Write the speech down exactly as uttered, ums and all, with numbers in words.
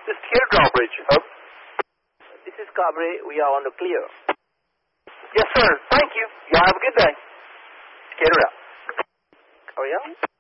This is Decatur Drawbridge. Over. This is Carberry. We are on the clear. Yes, sir. Thank you. Y'all have a good day. Decatur out. Carry on.